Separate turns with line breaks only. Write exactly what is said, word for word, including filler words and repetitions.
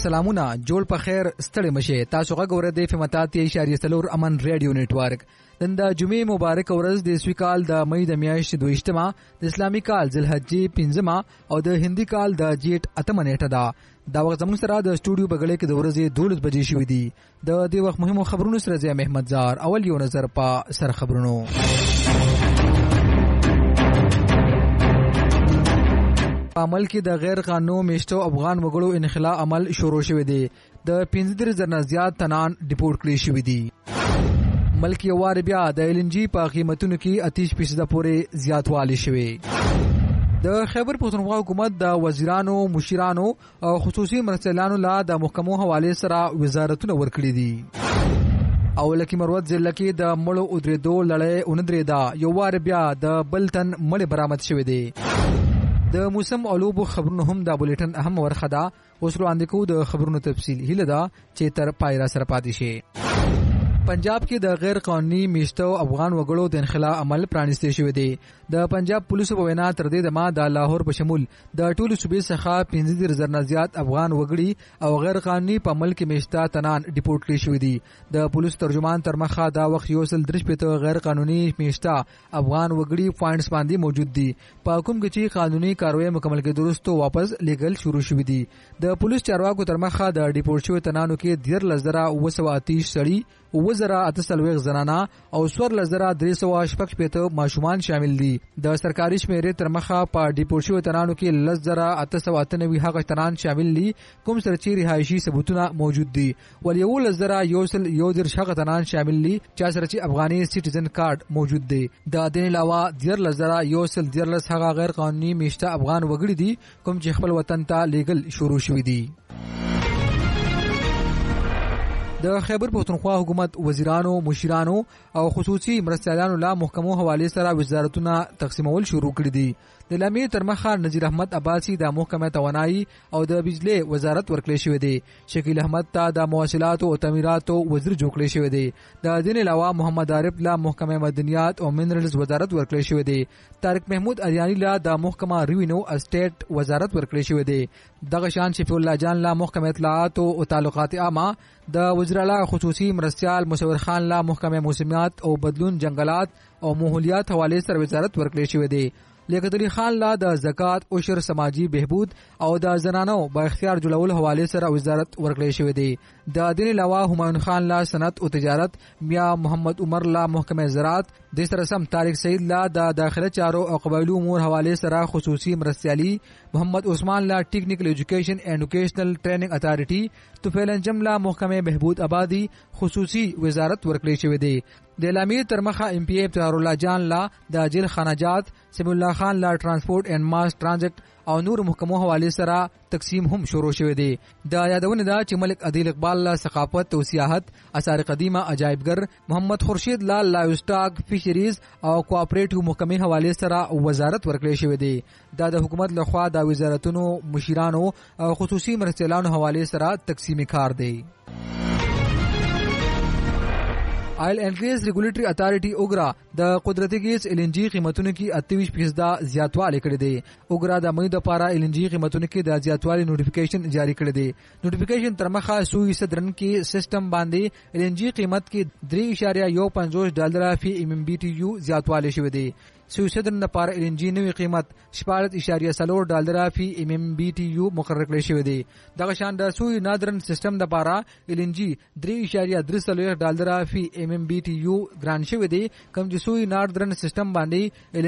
سلامونه جوړ په خیر ستړي مشه تاسو غوړه د فمتات اشاریه سلور امن ریډیو نیټورک نن د جمعې مبارک ورځ د اسوي کال د مې د میاشتې دویشتمه د اسلامي کال ذوالحجې پنځمه او د هندي کال د جیټ اتمه نیټه ده دا وخت زموږ سره د سټوډیو بغلې کې د ورځې دولس بجې شوې دي د دې وخت مهمو خبرونو سره زه محمد زار اول یو نظر په سر خبرونو عمل کې د غیر قانوني میشتو افغان وګړو انخلا عمل شروع شوی دی د پنځه زره نه زیات تنان ډیپورټ کړي شوی دي ملک یو وار بیا د ایل ان جی په قیمتونو کې اتیش فیصد پورې زیاتوالی شوی د خیبر پښتونخوا حکومت د وزیرانو مشیرانو او خصوصي مرستیالانو لا د محکمو حواله سره وزارتونه ورکړي دي او لکه مروت ضلع کې د مړو ادریدو لړۍ اوندري دا یو وار بیا د بلتن مړ برآمد شوی دی د موسم علوب خبرونو هم د بولیټن اهم ورخه ده اوس وړاندې کوو د خبرونو تفصیل هله ده چې تر پایرا سره پاتې شي پنجاب کې د غیر قانوني میشتو افغان وګړو د انخلا عمل پرانیسته شوی دی د پنجاب پولیسو په وینا تر دې د ما د لاهور په شمول د ټولو صوبې څخه پنځه زره نه زیات افغان وګړي او غیر قانوني په ملک میشته تنان ډیپورټ کړي شوی دي د پولیس ترجمان تر مخه دا وخت یو سل درش په غیر قانوني میشته افغان وګړي پوینټس باندې موجود دي په کوم کې چې قانوني کاروي مکمل کې درستو واپس لیګل شروع شوی دي د پولیس چارواکو تر مخه د ډیپورټ شوی تنانو کې ډیر لزره وسواتیش سړي وزرا اتسلوغ زنانا او سور لزرا درې سوه شپږ شپېته ماشومان شامل دي د سرکاري شمیرې تر مخه په ډیپورټ شوی تنانو کې لزرا اتسوه اتنوي هغه تنان شامل دي کوم سره چې رهایشي ثبوتونه موجود دي ول یو لزرا یو سل یو در شغه تنان شامل دي چې سره چې افغاني سټیزن کارت موجود دی د دې علاوه دیر لزرا یو سل دیر لس هغه غیر قانوني میشته افغان وګړي دي کوم چې خپل وطن ته لیګل شروع شوی دي د خیبر پښتونخوا حکومت وزیرانو مشیرانو او خصوصي مرستیالانو لا محکمو حواله سره وزارتونه تقسیمول شروع کړي دي د لامي تر مخه نذیر احمد عباسی د محکمه توانایي او د بجلی وزارت ورکړی شوی دی شکیل احمد ته د مواصلات او تعمیرات وزیر جوړ کړی شوی دی د دین علاوه محمد عارف لا محکمه مدنیات او منرالز وزارت ورکړی شوی دی طارق محمود اریانی لا د محکمه ریوینو اسټیټ وزارت ورکړی شوی دی دغه شان شفیع الله جان لا محکمه اطلاعات او تعلقات عامه د وزرالا خصوصي مرستیال مصور خان لا محکمه موسمیات او بدلون جنگلات او ماحولیات حواله سره وزارت ورکړی شوی دی لیاقت علي خان لا د زکات او شر سماجی بهبود او د زنانو با اختیار جوړول حواله سره وزارت ورکړی شوی دی د دین علاوه همایون خان لا صنعت او تجارت میا محمد عمر لا محکمه زراعت د سره سم طارق سعید لا د داخله چارو او قبایلی امور حواله سره خصوصي مرستیالي محمد عثمان لا ټیکنیکل ایجوکیشن اینڈ ووکیشنل ټریننګ اتھارټي توفیل انجم لا محکمه بهبود آبادی خصوصي وزارت ورکړی شوی دی د اعلامیه تر مخه ام پی ای طاهر الله جان لا د جیل خانجات سمی الله خان لا ترانسپورت اینڈ ماس ټرانزټ او نور محکمو حواله سره تقسیم هم شروع شوی دی د یادونه دا چې ملک عادل اقبال لا ثقافت او سیاحت آثار قدیمه عجایبګر محمد خورشید لال لایو سٹاک فشریز او کوآپریټیو محکمې حواله سره وزارت ورکړی شوی دی دا د حکومت لخوا د وزارتونو مشیرانو او خصوصي مرستیالانو حواله سره تقسیم کار دی آئل اینڈ گیس ریګولیټری اتھارټي اوګرا د قدرتي ګیس ایل ان جی قیمتونو کې اتیش فیصد زیاتوالی کړی دی اوګرا د مې د پاره ایل ان جی قیمتونو کې د زیاتوالی نوټیفیکیشن جاری کړی دی نوټیفیکیشن تر مخه سو فیصد رن کې سیستم باندې ایل ان جی قیمت کې درې اشاریه یو پنځوس ډالر فی ایم ام بی ټي یو زیاتوالی شوی دی سویسدن لپاره ایل ان جی نوې قیمت شپږ اشاریه څلور ډالر فی ایم ام بی ټي یو مقرر کړی شوی دی دغه شان د سوی نادرن سیستم لپاره ایل ان جی درې اشاریه درې څلور ډالر فی ایم ام بی ټي یو ګران شوی دی کوم چې سوی نادرن سیستم باندې